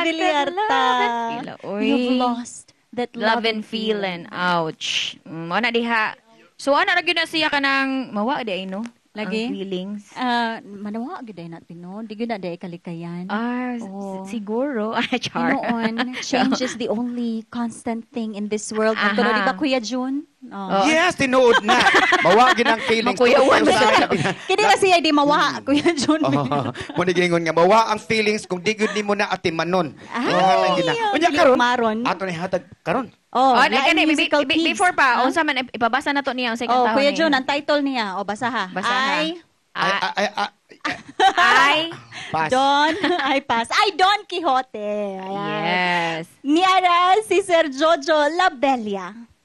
really harta. You've lost that Love and feeling. Ouch. Ana diha. So ana ra gyud na siya kanang mawa di ay no. Lagi? Ang feelings. Manawa giday natin no. Di gyud na day kalikayan. Siguro. Char. Noon, change is the only constant thing in this world. Kuno di ba Kuya June? Yes, tinuod na. Mawagin ang feelings. Makuyawan Kini na siya di mawa, Kuya June. Muna gingon nga, mawa ang feelings kung di gyud nimo na atimanon. Unya karon. Maron. Ato ni hatag karon. Musical Kids. Before pa, unsa man ipabasa na to niya ang second taon. Kuya June, ang title niya. Basaha. Ay. Pass. Ay, Don Quixote. Ayan. Yes. Niara si Sir Jojo Labella.